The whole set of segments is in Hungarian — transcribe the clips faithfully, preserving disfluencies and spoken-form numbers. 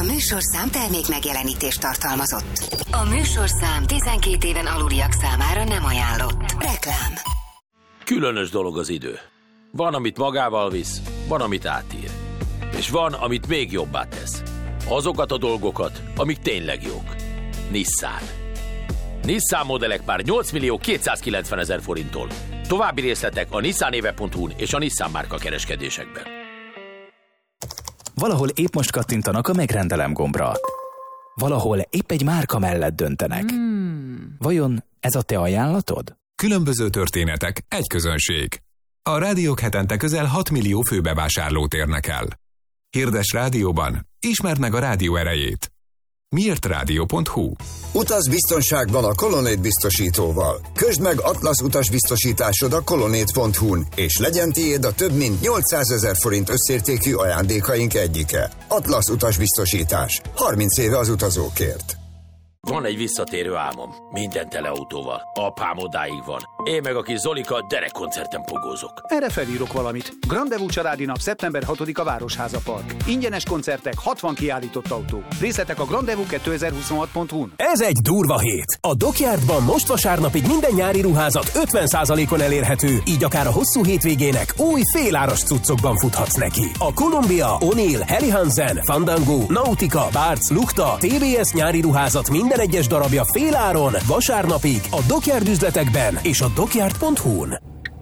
A műsorszám termék megjelenítést tartalmazott. A műsorszám tizenkét éven aluliak számára nem ajánlott. Reklám. Különös dolog az idő. Van, amit magával visz, van, amit átír. És van, amit még jobbá tesz. Azokat a dolgokat, amik tényleg jók. Nissan. Nissan modellek már nyolc millió kétszázkilencven ezer forinttól. További részletek a nissanéve pont hu-n és a Nissan márka kereskedésekben. Valahol épp most kattintanak a megrendelem gombra. Valahol épp egy márka mellett döntenek. Hmm. Vajon ez a te ajánlatod? Különböző történetek, egy közönség. A rádiók hetente közel hat millió főbevásárlót érnek el. Hirdes rádióban, ismerd meg a rádió erejét. miért rádió pont hu. Utaz biztonságban a Colonnade biztosítóval. Közd meg Atlasz utasbiztosításod a Colonnade pont hu-n, és legyen tiéd a több mint nyolcszázezer forint összértékű ajándékaink egyike. Atlasz utasbiztosítás. harminc éve az utazókért. Van egy visszatérő álmom. Minden tele autóval. Apám odáig van. Én meg a kis Zolika derekkoncerten pogózok. Erre felírok valamit. Grandevú családi nap szeptember hatodika Városháza Park. Ingyenes koncertek, hatvan kiállított autó. Részletek a grandevú kétezer-huszonhat pont hu-n. Ez egy durva hét. A Dockyardban most vasárnapig minden nyári ruházat ötven százalékon elérhető, így akár a hosszú hétvégének új féláras cuccokban futhatsz neki. A Columbia, O'Neill, Helly Hansen, Fandango, Nautica, Bart's, Lukta, té bé es nyári ruházat minden egyes darabja féláron vasárnapig a Dockyard üzletekben és a dockyard pont hu-n.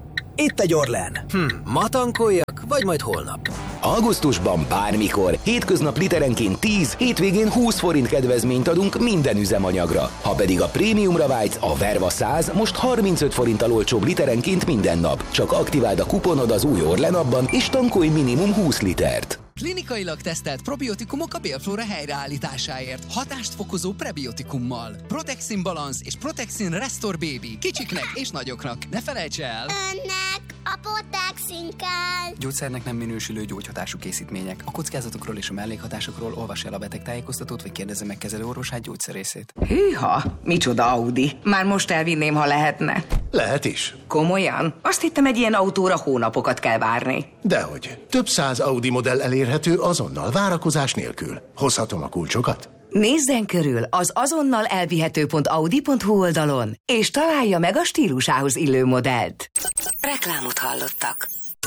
Itt egy Orlen. Hm, ma tankoljak, vagy majd holnap? Augusztusban bármikor, hétköznap literenként tíz, hétvégén húsz forint kedvezményt adunk minden üzemanyagra. Ha pedig a prémiumra vágysz, a Verva száz most harmincöt forinttal olcsóbb literenként minden nap. Csak aktiváld a kuponod az új Orlen appban, és tankolj minimum húsz litert. Klinikailag tesztelt probiotikumok a bélflóra helyreállításáért. Hatást fokozó prebiotikummal. Protexin Balance és Protexin Restore Baby. Kicsiknek és nagyoknak. Ne felejts el! Önnek a Protexin kell! Gyógyszernek nem minősülő gyógyhatású készítmények. A kockázatokról és a mellékhatásokról olvassa el a betegtájékoztatót, vagy kérdezze meg kezelőorvosát, gyógyszerészét. Hűha! Micsoda Audi! Már most elvinném, ha lehetne. Lehet is. Komolyan? Azt hittem, egy ilyen autóra hónapokat kell várni. Dehogy. Több száz Audi modell elérhető azonnal, várakozás nélkül. Hozhatom a kulcsokat? Nézzen körül az azonnal elvihető pont audi pont hu oldalon, és találja meg a stílusához illő modellt. Reklámot hallottak.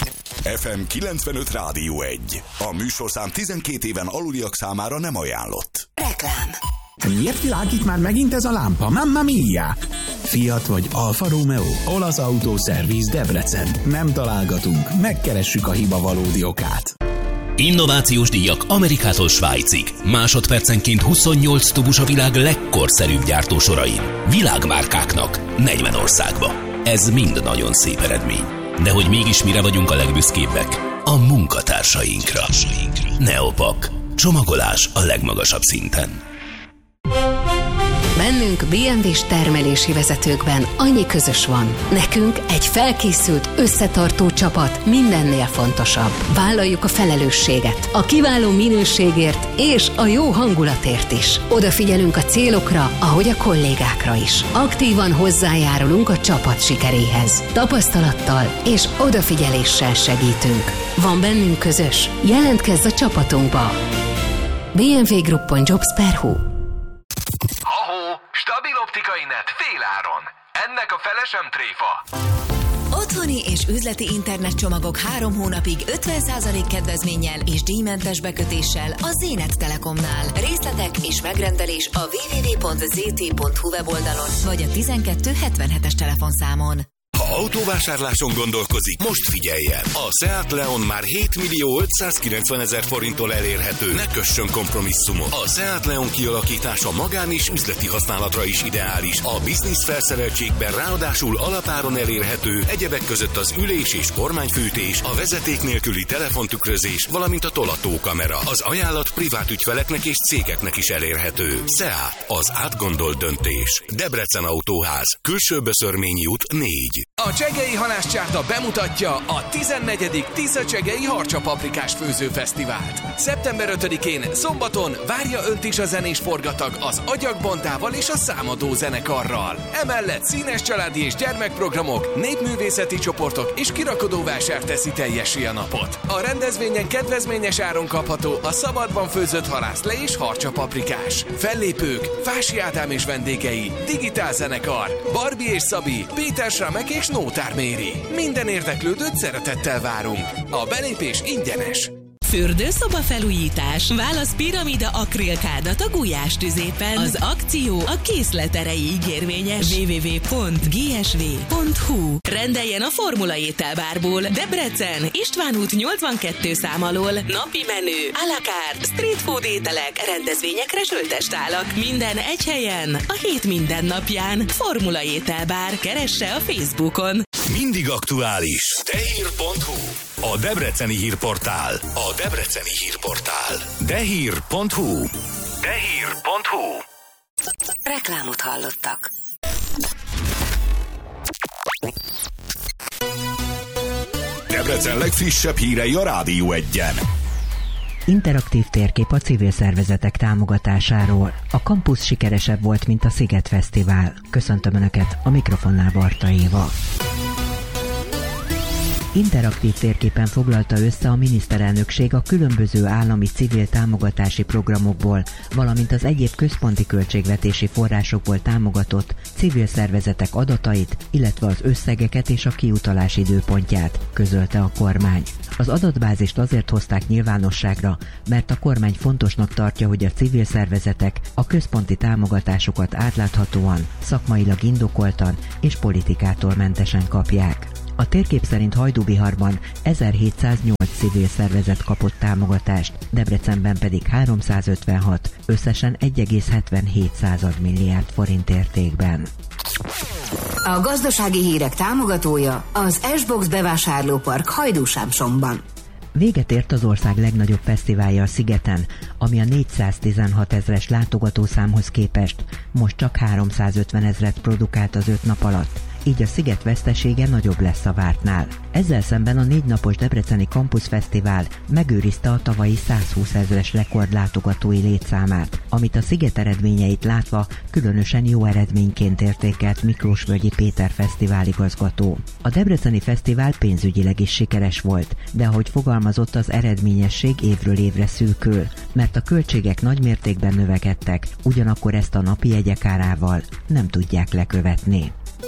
ef em kilencvenöt Rádió egy. A műsorszám tizenkét éven aluliak számára nem ajánlott. Reklám. Miért világít már megint ez a lámpa? Mamma mia! Fiat vagy Alfa Romeo? Olasz autószerviz Debrecen. Nem találgatunk, megkeressük a hiba valódi okát. Innovációs díjak Amerikától Svájcig. Másodpercenként huszonnyolc tubus a világ legkorszerűbb gyártósorain. Világmárkáknak, negyven országba. Ez mind nagyon szép eredmény. De hogy mégis mire vagyunk a legbüszkébbek? A munkatársainkra. Neopak. Csomagolás a legmagasabb szinten. Bennünk bé em vé-s termelési vezetőkben annyi közös van. Nekünk egy felkészült, összetartó csapat mindennél fontosabb. Vállaljuk a felelősséget, a kiváló minőségért és a jó hangulatért is. Odafigyelünk a célokra, ahogy a kollégákra is. Aktívan hozzájárulunk a csapat sikeréhez. Tapasztalattal és odafigyeléssel segítünk. Van bennünk közös? Jelentkezz a csapatunkba! bé em vé Group pont jobs pont hu. Stabil optikai net féláron. Ennek a fele sem tréfa. Otthoni és üzleti internetcsomagok három hónapig ötven százalék kedvezménnyel és díjmentes bekötéssel a Zenit Telekomnál. Részletek és megrendelés a double-u double-u double-u pont zé té pont hu weboldalon vagy a tizenkettő hetvenhetes telefonszámon. Ha autóvásárláson gondolkozik, most figyeljen! A Seat Leon már hét millió ötszázkilencven ezer forinttól elérhető. Ne kössön kompromisszumot! A Seat Leon kialakítása magán és üzleti használatra is ideális. A biznisz felszereltségben ráadásul alapáron elérhető, egyebek között az ülés és kormányfűtés, a vezeték nélküli telefontükrözés, valamint a tolatókamera. Az ajánlat privát ügyfeleknek és cégeknek is elérhető. Seat, az átgondolt döntés. Debrecen Autóház, Külső Böszörményi út négy. A Csegei Halászcsárda bemutatja a tizennegyedik Tisza Csegei Harcsapaprikás Főzőfesztivált. szeptember ötödikén szombaton várja önt is a zenés forgatag az Agyagbandával és a Számadó zenekarral. Emellett színes családi és gyermekprogramok, népművészeti csoportok és kirakodóvásár teszi teljessé a napot. A rendezvényen kedvezményes áron kapható a szabadban főzött halászle és harcsapaprikás. Fellépők, Fási Ádám és vendégei, Digitál zenekar, Barbie és Szabi, Péter Sramek és Nótár Méri. Minden érdeklődőt szeretettel várunk. A belépés ingyenes. Fürdőszoba felújítás. Válasz Piramida akrilkádat a Gulyás tüzépen. Az akció a készlet erejéig érvényes. double-u double-u double-u pont g s v pont h u. Rendeljen a Formula ételbárból. Debrecen, István út nyolcvankettő szám alól. Napi menü, à la carte, street food ételek, rendezvényekre söltestálak. Minden egy helyen, a hét minden napján. Formula ételbár. Keresse a Facebookon. Mindig aktuális. Dehír pont hu. A debreceni hírportál. A debreceni hírportál. Dehír pont hu. Dehír pont hu. Reklámot hallottak. Debrecen legfrissebb hírei a Rádió Egyen. Interaktív térkép a civil szervezetek támogatásáról. A kampusz sikeresebb volt, mint a Sziget Fesztivál. Köszöntöm Önöket, a mikrofonnál Barta Éva. Interaktív térképen foglalta össze a miniszterelnökség a különböző állami civil támogatási programokból, valamint az egyéb központi költségvetési forrásokból támogatott civil szervezetek adatait, illetve az összegeket és a kiutalás időpontját, közölte a kormány. Az adatbázist azért hozták nyilvánosságra, mert a kormány fontosnak tartja, hogy a civil szervezetek a központi támogatásokat átláthatóan, szakmailag indokoltan és politikától mentesen kapják. A térkép szerint Hajdúbiharban ezerhétszáznyolc civil szervezet kapott támogatást, Debrecenben pedig háromszázötvenhat, összesen egy egész hetvenhét milliárd forint értékben. A gazdasági hírek támogatója az S-Box bevásárlópark Hajdúsámsomban. Véget ért az ország legnagyobb fesztiválja a Szigeten, ami a négyszáztizenhat ezres látogatószámhoz képest most csak háromszázötven ezret produkált az öt nap alatt. Így a Sziget vesztesége nagyobb lesz a vártnál. Ezzel szemben a négy napos debreceni Campus Fesztivál megőrizte a tavalyi százhúsz ezres rekord látogatói létszámát, amit a Sziget eredményeit látva különösen jó eredményként értékelt Miklósvölgyi Péter fesztiváligazgató. A debreceni fesztivál pénzügyileg is sikeres volt, de ahogy fogalmazott, az eredményesség évről évre szűkül, mert a költségek nagymértékben növekedtek, ugyanakkor ezt a napi jegyek árával nem tudják lekövetni.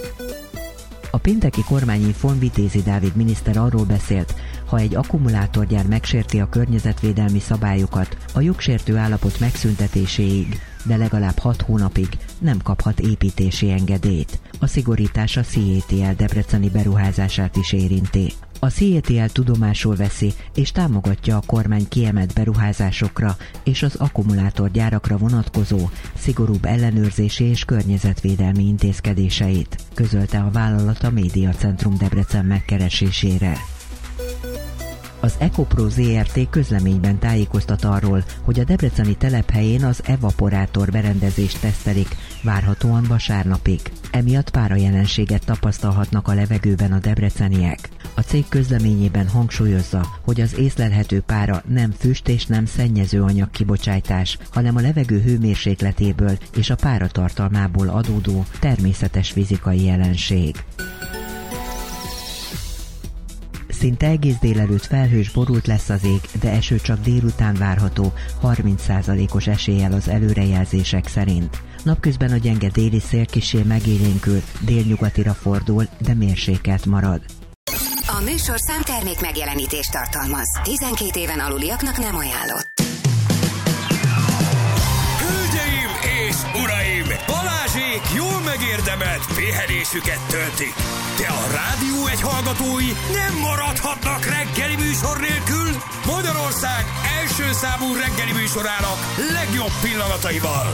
A pénteki kormányinfón Vitézi Dávid miniszter arról beszélt, ha egy akkumulátorgyár megsérti a környezetvédelmi szabályokat, a jogsértő állapot megszüntetéséig, de legalább hat hónapig nem kaphat építési engedélyt. A szigorítás a C E T L debreceni beruházását is érinti. A C E T L tudomásul veszi és támogatja a kormány kiemelt beruházásokra és az akkumulátorgyárakra vonatkozó szigorúbb ellenőrzési és környezetvédelmi intézkedéseit, közölte a vállalat a Médiacentrum Debrecen megkeresésére. Az EcoPro Zé Er Té közleményben tájékoztat arról, hogy a debreceni telephelyén az evaporátor berendezést tesztelik, várhatóan vasárnapig. Emiatt párajelenséget tapasztalhatnak a levegőben a debreceniek. A cég közleményében hangsúlyozza, hogy az észlelhető pára nem füst és nem szennyező anyag kibocsátás, hanem a levegő hőmérsékletéből és a páratartalmából adódó természetes fizikai jelenség. Szinte egész délelőtt felhős borult lesz az ég, de eső csak délután várható, harminc százalékos eséllyel az előrejelzések szerint. Napközben a gyenge déli szél kissé megélénkül, délnyugatira fordul, de mérsékelt marad. A műsorszám termék megjelenítést tartalmaz. tizenkét éven aluliaknak nem ajánlott. Hölgyeim és uraim! Balázsék jól megérdemelt pihenésüket töltik. De a Rádió Egy hallgatói nem maradhatnak reggeli műsor nélkül. Magyarország első első számú reggeli műsorának legjobb pillanataival.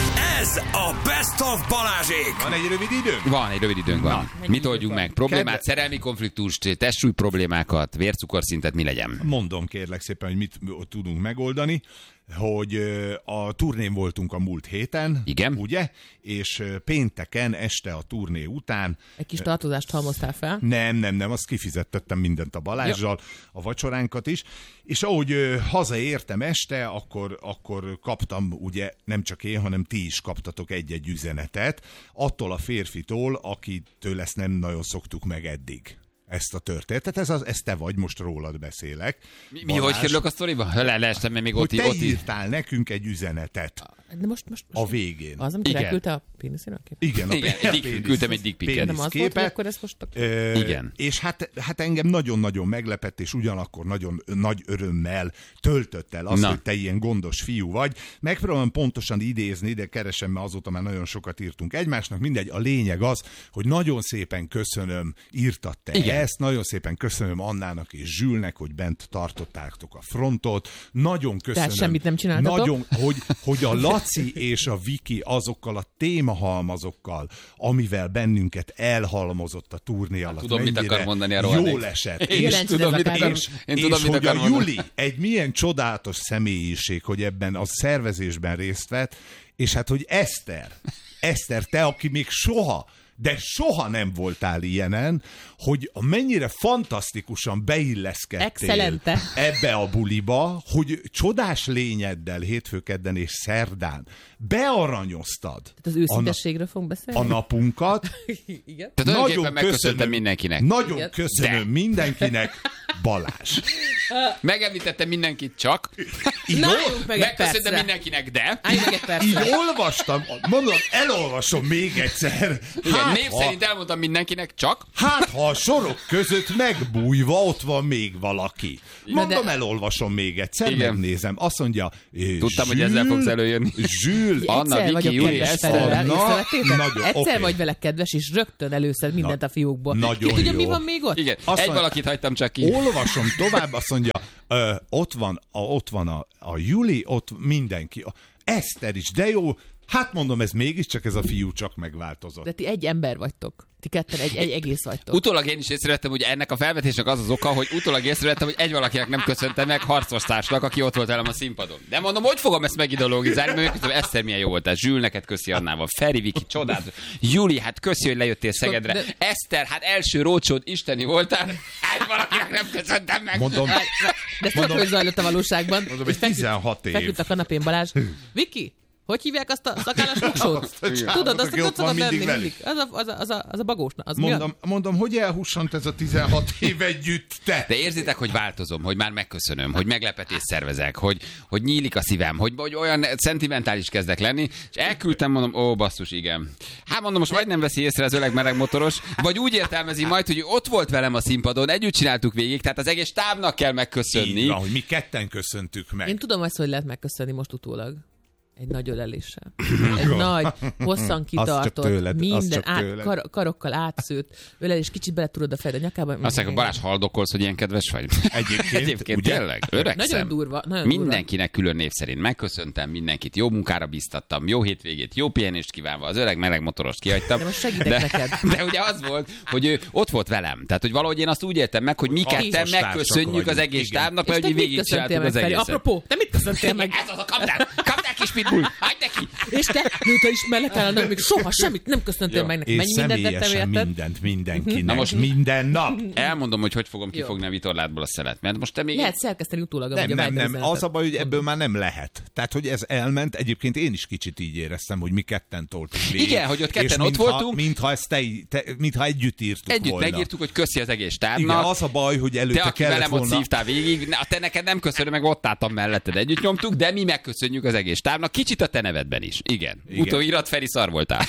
Ez a Best of Balázsék. Van egy rövid időnk? Van, egy rövid időnk van. Na, mit oldjunk meg? Problémát, Kedve... szerelmi konfliktust, testsúly problémákat, vércukorszintet, mi legyen? Mondom kérlek szépen, hogy mit tudunk megoldani, hogy a turnén voltunk a múlt héten, igen, ugye? És pénteken este a turné után... Egy kis tartozást halmoztál fel? Nem, nem, nem, azt kifizettettem mindent a Balázsral, ja. A vacsoránkat is, és ahogy hazaértem este, akkor, akkor kaptam, ugye nem csak én, hanem ti is kaptatok egy-egy üzenetet, attól a férfitól, akitől ezt nem nagyon szoktuk meg eddig. Ezt a történetet, ez, az, ez te vagy, most rólad beszélek. Mi, mi hogy kerülök a sztoriba? Leestem, mert még ott hogy te ott írtál nekünk egy üzenetet. De most, most, most a végén. Az, amit elküldte a péniszének? Igen, a igen, pénisz, küldtem egy dickpiket. Nem az volt, hogy akkor ezt most... Ö, igen. És hát, hát engem nagyon-nagyon meglepett, és ugyanakkor nagyon nagy örömmel töltött el az, Na. hogy te ilyen gondos fiú vagy. Megpróbálom pontosan idézni, de keresem, mert azóta már nagyon sokat írtunk egymásnak. Mindegy, a lényeg az, hogy nagyon szépen köszönöm, írtad te igen. ezt, nagyon szépen köszönöm Annának és Zsülnek, hogy bent tartottátok a frontot. Nagyon köszönöm. Tehát semmit nem csináltatok. Nagyon, hogy, hogy a Laci és a Viki azokkal a témahalmazokkal, amivel bennünket elhalmozott a turné alatt. Tudom, mit akar mondani a Rohanék. Jól esett. Én és, tudom, mit akar, és, én és tudom, mit hogy akar a Juli egy milyen csodálatos személyiség, hogy ebben a szervezésben részt vett, és hát, hogy Eszter, Eszter, te, aki még soha, de soha nem voltál ilyenen, hogy mennyire fantasztikusan beilleszkedtél Excellente. ebbe a buliba, hogy csodás lényeddel hétfőkedden és szerdán bearanyoztad. Tehát az őszintességről fogunk beszélni? A napunkat. Igen. Tehát nagyon megköszöntem mindenkinek. Nagyon Igen. köszönöm de. mindenkinek, Balázs. Megemlítettem mindenkit csak. Na, meg megköszöntem mindenkinek, de. Állj meg egy percre. Így olvastam, mondom, elolvasom még egyszer. Igen, hát, név szerint elmondtam mindenkinek, csak. Hát, ha a sorok között megbújva ott van még valaki. Mondom, de... elolvasom még egyszer, igen. megnézem. Azt mondja, tudtam, Zsül, hogy ezzel fogsz előjönni. Zsül, Anna, Viki, Júli, Eszter. Egyszer okay. vagy vele kedves, és rögtön előszed mindent Na, a fiókból. Nagyon tudja, jó. mi van még ott? Igen, azt egy mondja, valakit hagytam csak ki. Olvasom tovább, azt mondja, ö, ott van, a, ott van a, a Júli, ott mindenki. Eszter is, de jó. Hát mondom, ez mégiscsak ez a fiú csak megváltozott. De ti egy ember vagytok. Ti ketten egy, egy egész vagytok. Utólag én is észrevettem, hogy ennek a felvetésnek az az oka, hogy utólag észrevettem, hogy egy valakinek nem köszöntem meg harcostársnak, aki ott volt velem a színpadon. De mondom, hogy fogom ezt megideologizálni, mert megköszönöm, Eszter milyen jó voltál. Zsül, neked köszi Annával. Feri, Viki, csodát. Júli, hát köszi, hogy lejöttél Szegedre. De... Eszter, hát első rócsód isteni voltál. Egy valakinek nem köszöntem meg. Mondom, de tudod, hogy zajlott a valóságban. Mondom, hogy tizenhat év. Feküdt a kanapén Balázs. Viki, hogy hívják azt a szakállas fogsót? Tudod, azt ott szokott lenni mindig. Az a, az a, az a, az a bagósna. Az mondom, mondom, hogy elhussant ez a tizenhat év együtt, te. De érzitek, hogy változom, hogy már megköszönöm, hogy meglepetést szervezek, hogy, hogy nyílik a szívem, hogy, hogy olyan szentimentális kezdek lenni, és elküldtem, mondom, ó, basszus, igen. Hát mondom, most majd nem veszi észre az öreg meleg motoros, vagy úgy értelmezi majd, hogy ott volt velem a színpadon, együtt csináltuk végig, tehát az egész tábnak kell megköszönni. Így van, hogy mi ketten köszöntük meg. Én tudom azt, hogy lehet megköszönni most utólag. Egy nagy öleléssel. Egy nagy, hosszan kitartott, tőled, minden át, kar, karokkal átszőtt ölelés, kicsit bele tudod a fejed a nyakában. Azt mondják, Balázs, haldokolsz, hogy ilyen kedves vagy? Egyébként, Egyébként tényleg, öregszem. Nagyon durva. Nagyon mindenkinek külön név szerint megköszöntem, mindenkit jó munkára biztattam, jó hétvégét, jó pihenést kívánva, az öreg meleg motorost kihagytam. De most segítek de, neked. De ugye az volt, hogy ő ott volt velem. Tehát, hogy valahogy én azt úgy értem meg, hogy mi ketten megköszönjük az egész tábnak, mert hogy végigcsináltuk az egészet. Apropó, te mit köszöntél meg? Ez az a kaptál, kaptál kis pitbull, hagyd neki! És te, mióta ismerlek el, még soha semmit nem köszöntél meg neki. Mennyi mindent tettem érted? mindent mindenkinek. Na most minden nap. Elmondom, hogy hogy fogom kifogni a vitorládból a szelet. Mert most te még... Lehet szerkeszteni utólag. Nem, nem, nem. Az a baj, hogy ebből már nem lehet. Tehát, hogy ez elment. Egyébként én is kicsit így éreztem, hogy mi ketten toltuk végig. Igen, hogy ott ketten és ott mintha, voltunk. Mintha, ezt te, te, mintha együtt írtuk együtt volna. Együtt megírtuk, hogy köszi az egész tábnak. Igen, az a baj, hogy előtte te, kellett velem volna... ott szívtál végig, a te neked nem köszönöm, meg ott álltam melletted, együtt nyomtuk, de mi megköszönjük az egész tábnak. Kicsit a te nevedben is. Igen. Utóirat, Feri, szar voltál.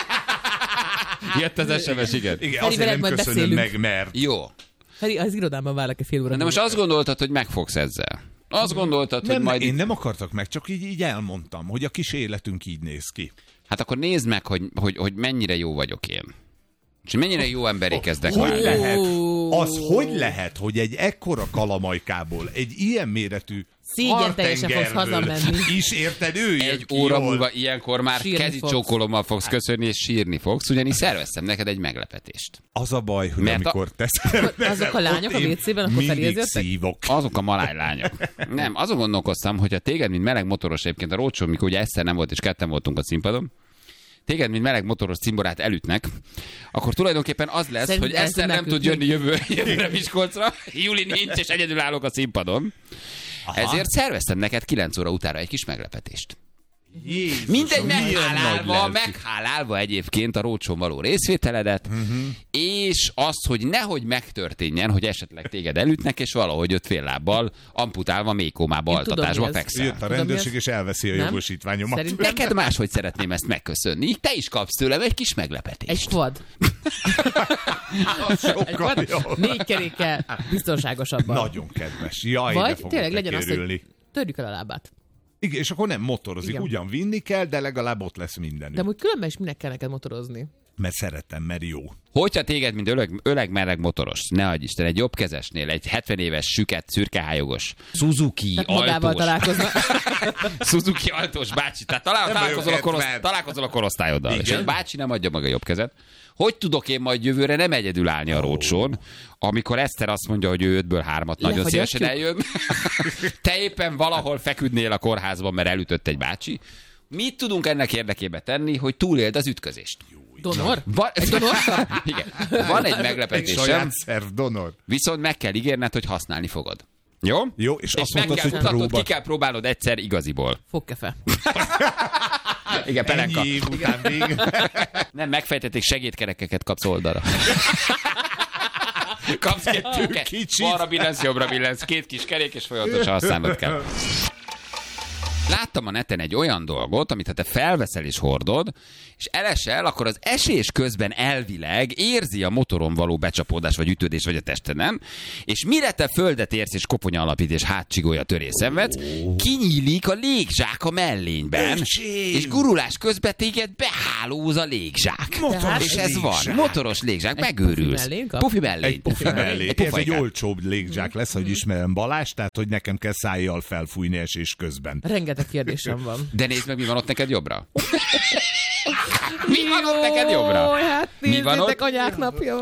Jött az es em es, igen. Igen, azért nem köszönöm meg, mert... Jó. Feri, az irodában várlak egy fél óra. De most azt gondoltad, hogy megfogsz ezzel. Azt gondoltad, nem, hogy majd... Én nem akartak meg, csak így, így elmondtam, hogy a kis életünk így néz ki. Hát akkor nézd meg, hogy, hogy, hogy mennyire jó vagyok én. És mennyire jó emberé kezdek hogy válni. lehet, az hogy lehet, hogy egy ekkora kalamajkából, egy ilyen méretű szégyen teljesen fogsz hazamenni. is érted, ő Egy óra múlva ilyenkor már kezi csókolommal fogsz köszönni, és sírni fogsz, ugyanis szerveztem neked egy meglepetést. Az a baj, hogy Mert amikor a... te szervezed, azok a lányok a vécében, akkor felérződtek? Azok a maláj lányok. Nem, azon gondolkoztam, hogy a téged, mint meleg motoros egyébként a roadshow, mikor ugye egyszer nem volt, és ketten voltunk a színpadon, téged, mint meleg motoros cimborát elütnek, akkor tulajdonképpen az lesz, Szerintem hogy Eszter nem tud jönni jövő, jövőre Miskolcra, Juli nincs, és egyedül állok a színpadon. Aha. Ezért szerveztem neked kilenc óra utára egy kis meglepetést. Jézus, mindegy, meghálálva, meghálálva egyébként a roadshow való részvételedet, uh-huh. és azt, hogy nehogy megtörténjen, hogy esetleg téged elütnek, és valahogy öt fél lábbal, amputálva, mélykomába, altatásba fekszel. Jött a rendőrség, és elveszi a nem? jogosítványomat. Szerintem... Neked máshogy szeretném ezt megköszönni. Te is kapsz tőlem egy kis meglepetést. Egy quad. Egy quad. Négy kerékkel biztonságosabban. Nagyon kedves. Jaj, vagy tényleg legyen az, hogy törjük el a lábát. Igen, és akkor nem motorozik. Igen. Ugyan vinni kell, de legalább ott lesz mindenük. De úgy különben is minek kell neked motorozni? Mert szeretem, mert jó. Hogyha téged, mint öleg, öleg meleg motoros, ne adj Isten, egy jobbkezesnél, egy hetven éves, süket, szürkehályogos, Suzuki altós. Suzuki altós bácsi. Tehát talál, találkozol, a korosz, találkozol a korosztályoddal. Igen. És egy bácsi nem adja meg a jobb kezet. Hogy tudok én majd jövőre nem egyedül állni a roadshown, amikor Eszter azt mondja, hogy ő ötből hármat nagyon szívesen eljön. Te éppen valahol feküdnél a kórházban, mert elütött egy bácsi. Mit tudunk ennek érdekében tenni, hogy túléld az ütközést? Donor? Van, egy donor? Igen. Van egy meglepetésem. Egy saját szerv donor. Viszont meg kell ígérned, hogy használni fogod. Jó? Jó, és, és azt mondtad, hogy mutatod, próba. Ki kell próbálnod egyszer igaziból. Fogkefe. Igen, pelenka. Ennyi év után még. Nem, megfejtették, segédkerekeket kapsz oldalra. Kapsz két tőke. Balra billensz, jobbra billensz, két kis kerék, és folyamatosan használnod kell. Láttam a neten egy olyan dolgot, amit ha te felveszel és hordod, és elesel, akkor az esés közben elvileg érzi a motoron való becsapódás, vagy ütődés, vagy a testeden, és mire te földet érsz, és koponya alapít, és hátcsigolya törés szenvedsz, kinyílik a légzsák a mellényben, és gurulás közben téged behálóz a légzsák. Motoros és ez légzsák. van. Motoros légzsák, megőrülsz. Pufi mellény? Pufi mellény. Egy pufi mellé. Ez egy pufajkát. olcsóbb légzsák lesz, hogy ismerem Balázs, tehát hogy nekem kell szájjal felfújni esés közben. Rengeteg kérdésem van. De nézd meg, mi van ott neked jobbra. Mi van ott neked jobbra? Jó, hát Mi van ott? nézzétek, anyák napja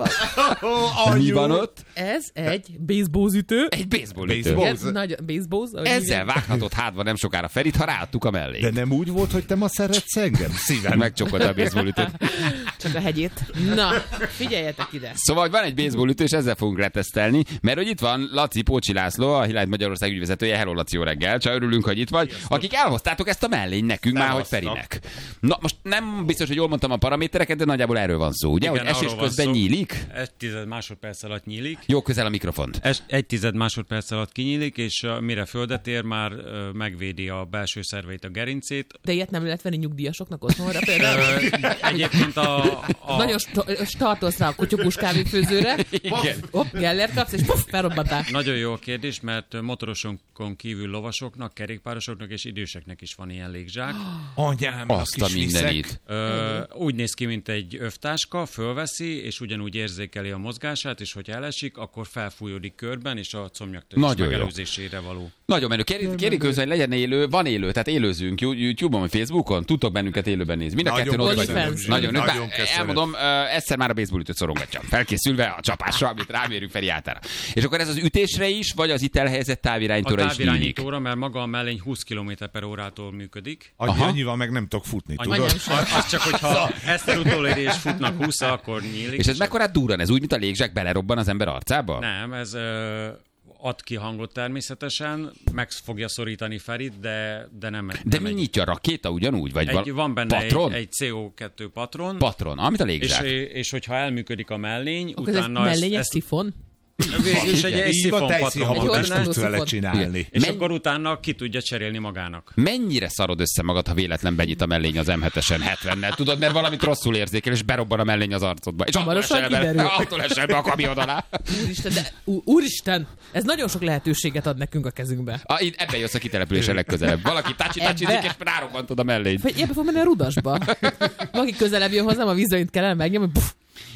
van. Mi van ott? Ez egy baseballütő. Egy baseballütő. Igen, nagy baseball. Ezzel vághatod hátba nem sokára Ferit, ha ráadtuk a mellé. De nem úgy volt, hogy te ma szeretsz engem? Szívem. Megcsokod a baseballütőt. Csak a hegyét. Na, figyeljetek ide. Szóval van egy baseballütő, és ezzel fogunk letesztelni, mert hogy itt van Laci Pócsi László, a Highlight Magyarország ügyvezetője. Hello, Laci, jó reggel. Csak örülünk, hogy itt vagy. Akik elhoztátok ezt a mellény nekünk, már hogy Ferinek. Na, most nem biztos, hogy jól mondtam a paramétereket, de nagyjából erről van szó, ugye? Igen, hogy esés közben nyílik? Egy tized másodperc alatt nyílik. Jó, közel a mikrofont. Es, egy tized másodperc alatt kinyílik, és uh, mire földet ér, már uh, megvédi a belső szerveit, a gerincét. De ilyet nem lehet venni nyugdíjasoknak otthonra például? Egyébként a... a... Nagyon startolsz rá a kutyapus kávéfőzőre. Igen. Hopp, Gellert kapsz, és puff, felrobbantál. Nagyon jó a kérdés, mert motorosokon kívül lovasoknak, kerékpárosoknak és időseknek is van ilyen légzsák. Anyám, azt a mindenit. Ö, úgy néz ki, mint egy övtáska, fölveszi, és ugyanúgy érzékeli a mozgását, és hogyha elesik, akkor felfújódik körben, és a combnyaktörés megelőzésére való. Nagyon menő. Kérjük, kérjük közben, hogy legyen élő. Van élő, tehát élőzünk YouTube-on, vagy Facebookon. Tudtok bennünket élőben nézni. Mind a kettőn ott vagyunk. Nagyon, nagyon elmondom, egyszer már a baseballütőt szorongatja. Felkészülve a csapásra, amit rámérünk Feri átára. És akkor ez az ütésre is, vagy az itt elhelyezett távirányítóra is nyílik? A távirányítóra, mert maga a mellény húsz kilométer per órától működik. Annyival meg nem tudok futni, tudod? Az csak, hogyha Eszter utóléri és futnak húsz, akkor nyílik. És ez mekkorát durran? Ez úgy, mint a légzsák belerobban az ember arcába? Nem, ez ö, ad ki hangot természetesen, meg fogja szorítani Ferit, de, de nem. De nem mi egy... nyitja a rakéta ugyanúgy? Vagy egy, val... Van benne patron? egy, egy cé o kettő patron. Patron, amit a légzsák. És, és hogyha elműködik a mellény, akkor utána... Ez mellény, ezt, egy szifon? Végülis egy, egy szifonpatron van benne, csinálni. És Men... akkor utána ki tudja cserélni magának. Mennyire szarod össze magad, ha véletlen benyit a mellény az em hetesen hetvennel? Tudod, mert valamit rosszul érzékel, és berobban a mellény az arcodba. És attól esel be a kamion alá. Úristen, de, úristen, ez nagyon sok lehetőséget ad nekünk a kezünkbe. A, itt ebben jössz a kitelepülése legközelebb. Valaki tácsi-tácsizik, és rárobbantod a mellényt. Ebbe fog menni a rudasba. Valaki közelebb jön hozzám, a vízöint kellene megnyomni, pff.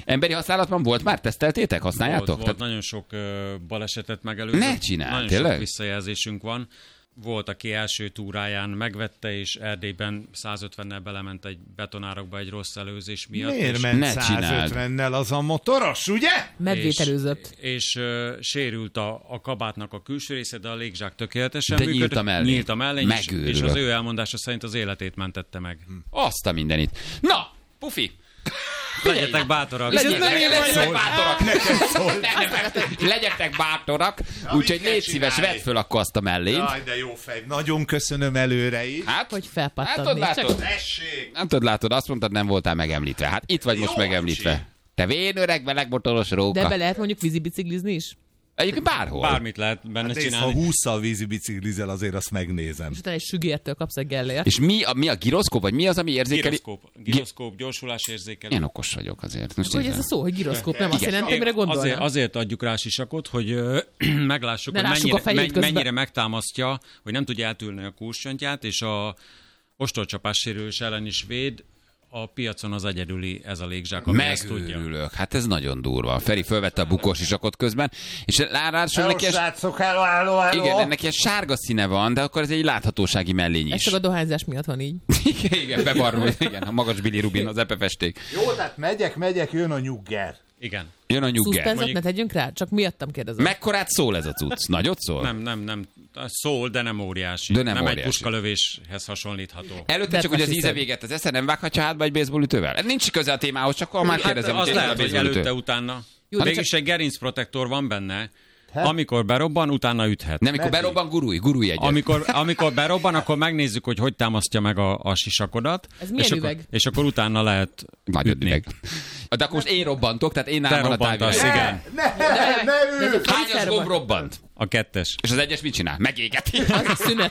Emberi használatban volt már? Teszteltétek? Használjátok? Volt, volt Tehát... nagyon sok uh, balesetet megelőzött. Ne csinálj, Nagyon tényleg? sok visszajelzésünk van. Volt, aki első túráján megvette, és Erdélyben százötvennel belement egy betonárokba egy rossz előzés miatt. Miért ment százötvennel az a motoros, ugye? Medvét előzött. És, és uh, sérült a, a kabátnak a külső része, de a légzsák tökéletesen de működött. nyílt a mellény. Nyílt a mellény, és, és az ő elmondása szerint az életét mentette meg. Azt a mindenit. Na, Pufi! Legyetek bátorak. Legyetek, legyetek bátorak. Legyetek bátorak. Úgyhogy légy szíves, vedd föl akkor azt a mellényt. Jaj, de jó fej. Nagyon köszönöm előre is. Hát, hogy felpattadni. Hát, látod, nem tudod, látod, azt mondtad, nem voltál megemlítve. Hát itt vagy most megemlítve. Te vén öreg, melegmotoros róka. De be lehet mondjuk vízibiciklizni is? Egyébként bárhol. Bármit lehet benne hát csinálni. Ha hússzal vízi biciklizel, azért azt megnézem. És utána egy sügértől kapsz egy gellért. És mi a, mi a giroszkóp, vagy mi az, ami érzékeli? Giroszkóp, giroszkóp gyorsulásérzékelő. Én okos vagyok azért. Most hogy ez a szó, hogy giroszkóp, nem azt jelenti, mire gondolnám. Azért, azért adjuk rá sisakot, hogy uh, meglássuk, ne hogy lássuk mennyire, mennyire, mennyire megtámasztja, hogy nem tudja eltűrni a kúscsontját, és a ostorcsapás sérülés ellen is véd. A piacon az egyedüli ez a légzsák, ami ezt tudja. Megőrülök. Hát ez nagyon durva. Feri fölvette a bukós isakot közben, és ráadásul neki ez... hello, hello, hello. Igen, ennek ilyen sárga színe van, de akkor ez egy láthatósági mellény is. Ez csak a dohányzás miatt van így. igen, igen, bebarul, igen, a magas bilirubin, az epefesték. Jó, tehát megyek, megyek, jön a nyugger. Igen. Jön a nyugger. Szuszpenzet mondjuk... ne tegyünk rá? Csak miattam kérdezem. Mekkorát szól ez a cucc? Nagyot szól? Nem, nem, nem. Szól, de nem óriási. De nem, nem óriási. egy puskalövéshez hasonlítható. Előtte de csak, hogy az íze véget az esze nem vághatja hátba egy baseballütővel? Nincs köze a témához, csak akkor már kérdezem. Hát az lehet, hogy előtte, utána. Jó, mégis csak... egy gerincprotektor van benne. Hát? Amikor berobban, utána üthet. Nem, amikor berobban, gurulj, gurulj egyet. Amikor, amikor berobban, akkor megnézzük, hogy hogy támasztja meg a, a sisakodat. Ez milyen és üveg? Akkor, és akkor utána lehet Nagyon ütni. üveg. De akkor most én robbantok, tehát én nálam van a távirányító. igen. Ne, ne, ne ő! Hányas gomb robbant? A kettes. És az egyes mit csinál? Megégeti. Az szünet.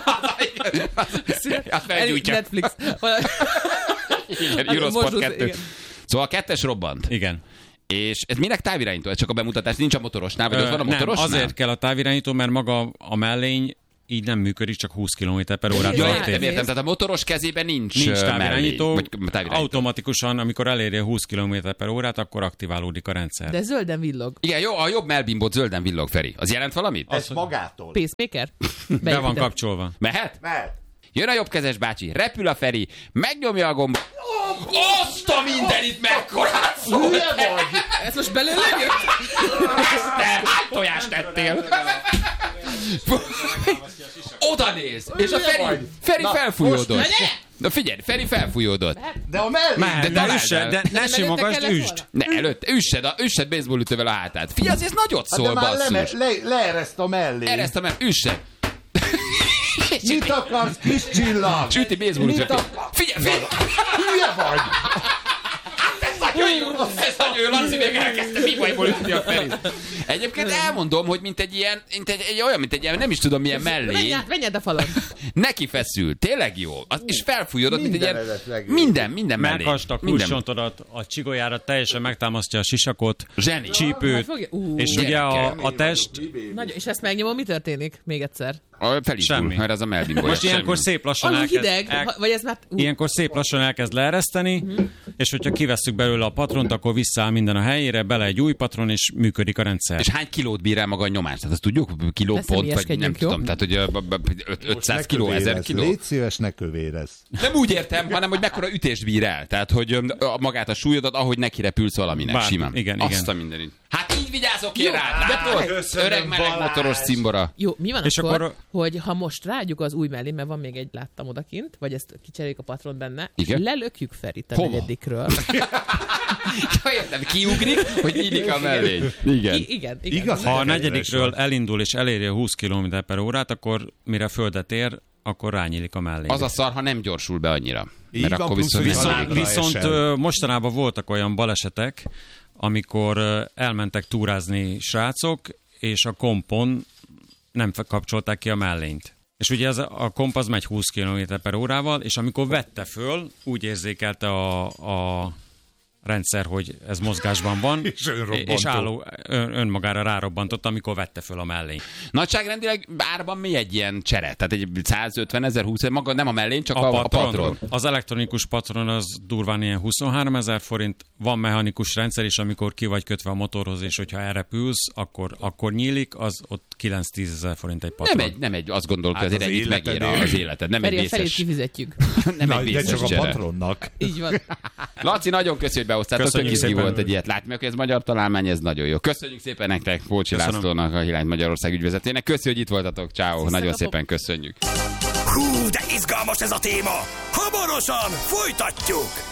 Azt felgyújtja. Netflix. Igen, Eurosport kettő. Szóval a kettes robbant. Igen. És ez minek távirányító? Ez csak a bemutatás, nincs a motorosnál, vagy Ö, ott van a motorosnál? Nem, azért kell a távirányító, mert maga a mellény így nem működik, csak húsz kilométer per órát. Ja, értem, értem, tehát a motoros kezében nincs, nincs távirányító, mellény, távirányító. Automatikusan, amikor eléri a húsz kilométer per órát, akkor aktiválódik a rendszer. De zölden villog. Igen, jó, a jobb melbimbot zölden villog, Feri. Az jelent valamit? Ez magától. Pacemaker? Be van kapcsolva. Mehet? Mehet. Jön a jobbkezes bácsi, repül a Feri, megnyomja a gomb. Azt a mindenit megkorát szól! Hülye vagy! Ez most belőle jött? Eszter, hány tojást tettél? Oda néz! És a Feri, Feri felfújódott. Na figyelj, Feri felfújódott. De a mellé! De, de, üsse, de ne simogasd, üsd! Ne, előtt, üssed, a, üssed baseballütővel a hátát. Figyelj, ez nagyot szól, hát basszus. Le, le, leereszt a mellé. Ereszt a mellé, üssed. Mit akarsz, kis csillag? Süti baseballütővel. Figyelj, figyelj! Hülye vagy! Ez nagyon jó, ez nagyon jó, Laci még elkezdte mibajból ütni a Ferit. Egyébként elmondom, hogy mint egy ilyen, mint egy, egy olyan, mint egy ilyen, nem is tudom milyen mellé. Menj át a falon. Neki feszül, tényleg jó. Az, és felfújódott, mint egy ilyen, minden, minden mellé. Meghast a kulcsontodat, a csigójára teljesen megtámasztja a sisakot, zseni. Csípőt, uh, és ugye a, a test... Nagy, és ezt megnyomom, mi történik? Még egyszer. Felindul, mert az a melbimbója. Most ilyenkor szép lassan elkezd, hideg, el, vagy ez már, uh. ilyenkor szép lassan elkezd leereszteni, uh-huh. és hogyha kivesszük belőle a patront, akkor visszaáll minden a helyére, bele egy új patron, és működik a rendszer. És hány kilót bír el maga a nyomás? Tehát azt tudjuk? Kiló pont, vagy nem jó? Tudom. Tehát, hogy ötszáz kiló, ezer kiló. Légy szíves, ne kövérezz. Nem úgy értem, hanem, hogy mekkora ütést bír el. Tehát, hogy magát a súlyodat, ahogy neki repülsz valaminek. Bár, simán. Igen, azt igen. a mindenit. Hát így vigyázok én rád, látod? Öreg meleg motoros cimbora. Jó, mi van és akkor, akkor, hogy ha most rágyuk az új mellé, mert van még egy, láttam odakint, vagy ezt kicseréljük a patron benne, igen? és lelökjük Ferit a negyedikről. Értem, kiugrik, hogy nyílik a mellény. Igen. I- igen, igen. Igaz, ha a negyedikről elindul és eléri a húsz kilométer per órát, akkor mire földet ér, akkor rányílik a mellény. Az a szar, ha nem gyorsul be annyira. Így mert van, akkor viszont, viszont, viszont mostanában voltak olyan balesetek, amikor elmentek túrázni srácok, és a kompon nem kapcsolták ki a mellényt. És ugye ez a komp az megy húsz kilométer per órával, és amikor vette föl, úgy érzékelte a, a rendszer, hogy ez mozgásban van, és, és álló, ön, önmagára rárobbantott, amikor vette föl a mellény. Nagyságrendileg árban mi egy ilyen csere? Tehát egy százötven ezer, húsz maga nem a mellény, csak a, a, patron. a patron. Az elektronikus patron az durván ilyen huszonhárom ezer forint, van mechanikus rendszer is, amikor ki vagy kötve a motorhoz, és hogyha elrepülsz, akkor, akkor nyílik, az ott kilenc-tíz ezer forint egy patron. Nem egy, nem egy azt gondolom, hogy hát azért ennyit megér az életed. Nem Feri, egy vészes... felét kifizetjük. Nem Na, egy vészes de csak csere. a patronnak. Így van. Laci, nagyon köszönjük, hogy behoztátok. Tök izgi volt egy ilyet látni, hogy ez magyar találmány, ez nagyon jó. Köszönjük szépen nektek, Pócsi Lászlónak, a Hilány Magyarország ügyvezetőjének. Köszönjük, hogy itt voltatok. Ciao. Nagyon szépen köszönjük. Hú, de izgalmas ez a téma! Hamarosan folytatjuk!